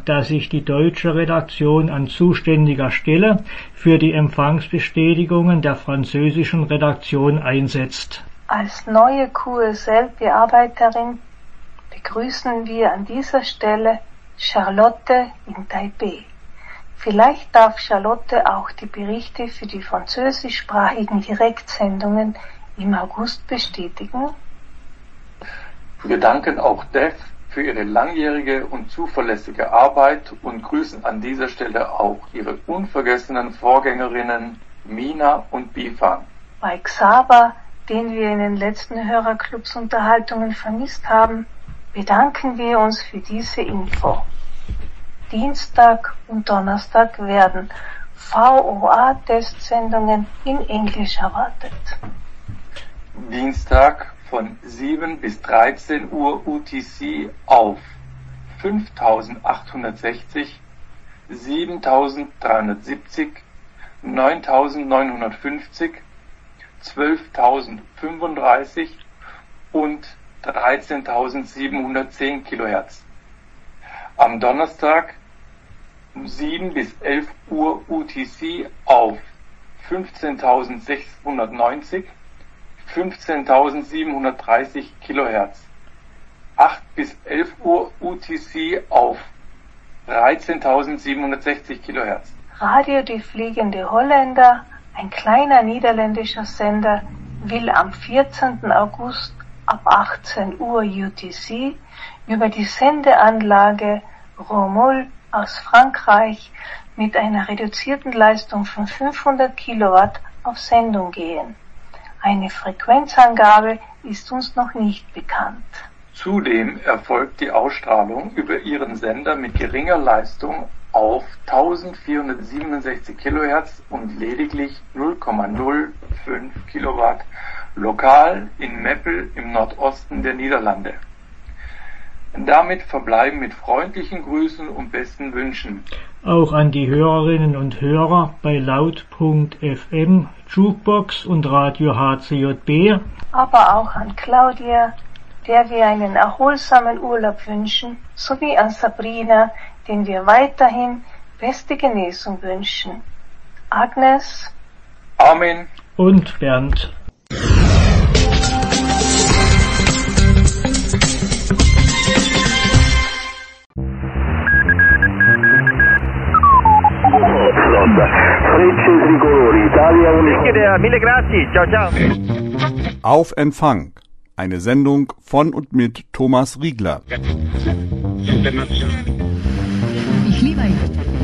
dass sich die deutsche Redaktion an zuständiger Stelle für die Empfangsbestätigungen der französischen Redaktion einsetzt. Als neue QSL-Bearbeiterin begrüßen wir an dieser Stelle Charlotte in Taipei. Vielleicht darf Charlotte auch die Berichte für die französischsprachigen Direktsendungen im August bestätigen. Wir danken auch DEF für ihre langjährige und zuverlässige Arbeit und grüßen an dieser Stelle auch ihre unvergessenen Vorgängerinnen Mina und Bifan. Bei Xaver, den wir in den letzten Hörerclubs Unterhaltungen vermisst haben, bedanken wir uns für diese Info. Dienstag und Donnerstag werden VOA-Testsendungen in Englisch erwartet. Dienstag von 7 bis 13 Uhr UTC auf 5860, 7370, 9950, 12035 und 13710 kHz. Am Donnerstag 7 bis 11 Uhr UTC auf 15690, 15.730 kHz. 8 bis 11 Uhr UTC auf 13.760 kHz. Radio Die Fliegende Holländer, ein kleiner niederländischer Sender, will am 14. August ab 18 Uhr UTC über die Sendeanlage Romul aus Frankreich mit einer reduzierten Leistung von 500 Kilowatt auf Sendung gehen. Eine Frequenzangabe ist uns noch nicht bekannt. Zudem erfolgt die Ausstrahlung über ihren Sender mit geringer Leistung auf 1467 kHz und lediglich 0,05 Kilowatt lokal in Meppel im Nordosten der Niederlande. Damit verbleiben mit freundlichen Grüßen und besten Wünschen. Auch an die Hörerinnen und Hörer bei laut.fm, Jukebox und Radio HCJB. Aber auch an Claudia, der wir einen erholsamen Urlaub wünschen, sowie an Sabrina, den wir weiterhin beste Genesung wünschen. Agnes, Armin und Bernd. Mille grazie, ciao ciao. Auf Empfang, eine Sendung von und mit Thomas Riegler. Ich liebe ihn.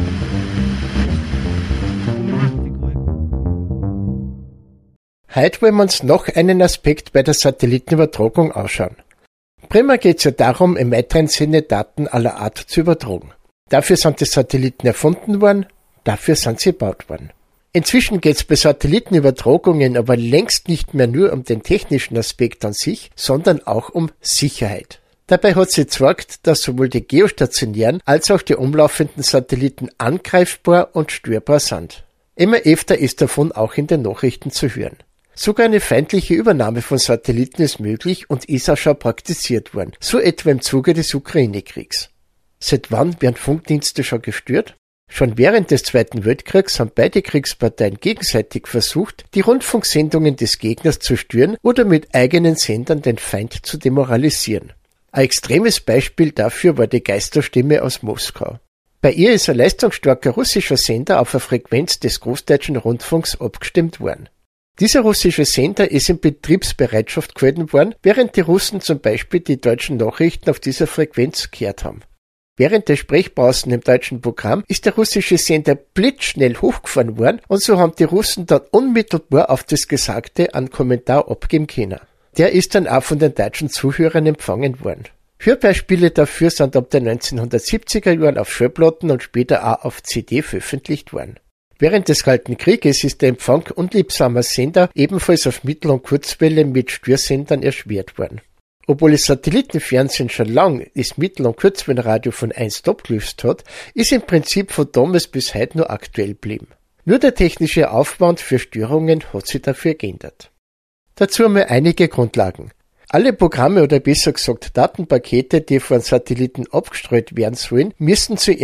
Heute wollen wir uns noch einen Aspekt bei der Satellitenübertragung anschauen. Primär geht es ja darum, im weiteren Sinne Daten aller Art zu übertragen. Dafür sind die Satelliten erfunden worden, dafür sind sie gebaut worden. Inzwischen geht es bei Satellitenübertragungen aber längst nicht mehr nur um den technischen Aspekt an sich, sondern auch um Sicherheit. Dabei hat sie gezeigt, dass sowohl die geostationären als auch die umlaufenden Satelliten angreifbar und störbar sind. Immer öfter ist davon auch in den Nachrichten zu hören. Sogar eine feindliche Übernahme von Satelliten ist möglich und ist auch schon praktiziert worden, so etwa im Zuge des Ukraine-Kriegs. Seit wann werden Funkdienste schon gestört? Schon während des Zweiten Weltkriegs haben beide Kriegsparteien gegenseitig versucht, die Rundfunksendungen des Gegners zu stören oder mit eigenen Sendern den Feind zu demoralisieren. Ein extremes Beispiel dafür war die Geisterstimme aus Moskau. Bei ihr ist ein leistungsstarker russischer Sender auf eine Frequenz des Großdeutschen Rundfunks abgestimmt worden. Dieser russische Sender ist in Betriebsbereitschaft gehalten worden, während die Russen zum Beispiel die deutschen Nachrichten auf dieser Frequenz gehört haben. Während der Sprechpausen im deutschen Programm ist der russische Sender blitzschnell hochgefahren worden und so haben die Russen dann unmittelbar auf das Gesagte einen Kommentar abgeben können. Der ist dann auch von den deutschen Zuhörern empfangen worden. Hörbeispiele dafür sind ab den 1970er Jahren auf Schallplatten und später auch auf CD veröffentlicht worden. Während des Kalten Krieges ist der Empfang unliebsamer Sender ebenfalls auf Mittel- und Kurzwelle mit Störsendern erschwert worden. Obwohl das Satellitenfernsehen schon lang das Mittel- und Kurzwellenradio von einst abgelöst hat, ist im Prinzip von damals bis heute nur aktuell geblieben. Nur der technische Aufwand für Störungen hat sich dafür geändert. Dazu einmal einige Grundlagen. Alle Programme oder besser gesagt Datenpakete, die von Satelliten abgestreut werden sollen, müssen zuerst